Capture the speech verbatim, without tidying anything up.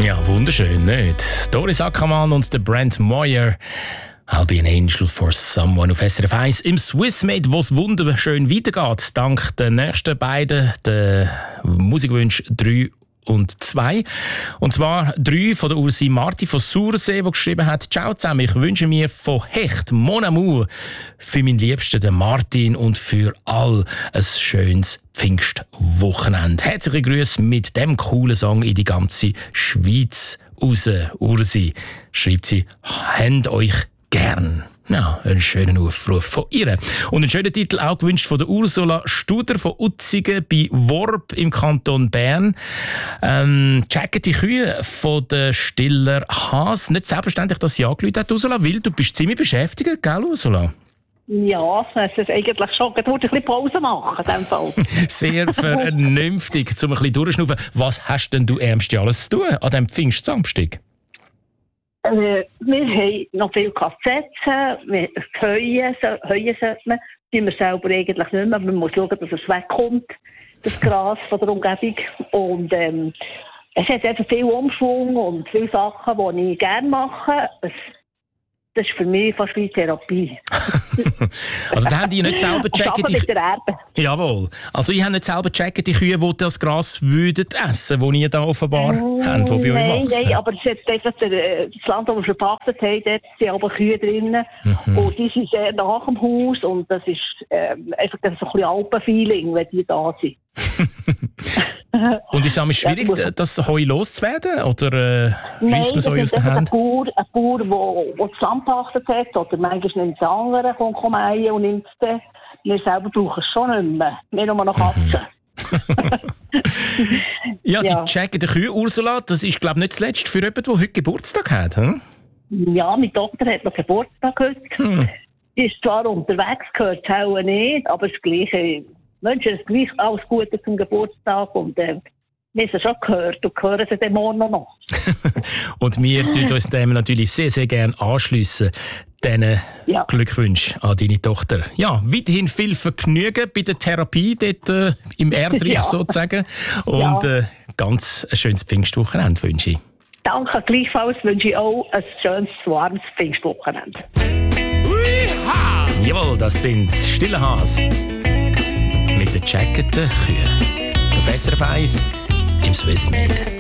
Ja, wunderschön, nicht? Doris Ackermann und der Brent Moyer. I'll be an angel for someone auf S R F eins im Swissmade, wo es wunderschön weitergeht. Dank den nächsten beiden, den Musikwünsch drei und zwei. Und zwar drei von der Ursi Marti von Sursee, die geschrieben hat: Ciao zusammen, ich wünsche mir von Hecht, Mon Amour, für meinen Liebsten, den Martin, und für all ein schönes Pfingstwochenende. Herzliche Grüße mit dem coolen Song in die ganze Schweiz raus, Ursi. Schreibt sie, habt euch gern. Ja, einen schönen Aufruf von ihr. Und einen schönen Titel auch gewünscht von der Ursula Studer von Utzigen bei Worb im Kanton Bern. Ähm, checken die Kühe von der Stiller Haas. Nicht selbstverständlich, dass sie angerufen hat, Ursula, weil du bist ziemlich beschäftigt, gell, Ursula? Ja, es ist eigentlich schon. Ich wollte ein bisschen Pause machen in dem Fall. Sehr vernünftig, um ein bisschen durchschnaufen. Was hast denn du ärmste alles zu tun an diesem Pfingstsamstag? Äh, wir haben noch viele Kassetten, wir heuen, heuen sollte man, die wir selber eigentlich nicht mehr. Man muss schauen, dass es wegkommt, das Gras von der Umgebung. Und ähm, es hat einfach viel Umschwung und viele Sachen, die ich gerne mache. Es, das ist für mich fast wie Therapie. Also da haben die nicht selber gecheckt. Die... mit der Erbe. Jawohl. Also ich habe nicht selber gecheckt, die Kühe, die das Gras würden essen, das ihr da offenbar mm, habt, die bei nein, euch wächst. Nein, aber das, das, das Land, das wir verpachtet haben, dort sind aber Kühe drin. Mhm. Und die sind sehr nach dem Haus. Und das ist ähm, einfach so ein bisschen Alpenfeeling, wenn die da sind. Und ist es schwierig, ja, das Heu loszuwerden? Oder äh, reißt man so aus der Hand? Ein Bauer, ein Bauer, der das Land gepachtet hat, oder manchmal nimmt es andere, kommt kommen und nimmt es dann. Wir selber brauchen es schon nicht mehr. Wir nur noch Katzen. ja, die ja. checken die Kühe, Ursula, das ist, glaube ich, nicht zuletzt für jemanden, der heute Geburtstag hat. Hm? Ja, meine Tochter hat noch Geburtstag heute. Hm. Die ist zwar unterwegs, gehört es auch nicht, aber das Gleiche. Wünsche es gleich alles Gute zum Geburtstag und äh, wir haben es schon gehört und hören sie dann morgen noch. Und wir tun uns dem natürlich sehr, sehr gerne anschliessen. Diesen ja. Glückwunsch an deine Tochter. Ja, weiterhin viel Vergnügen bei der Therapie dort äh, im Erdreich ja. sozusagen. Und ja. äh, ganz ein schönes Pfingstwochenende wünsche ich. Danke, gleichfalls wünsche ich auch ein schönes, warmes Pfingstwochenende. Jawohl, das sind Stille Haas mit den Jacketen Kühen. Auf S R F eins im Swissmade.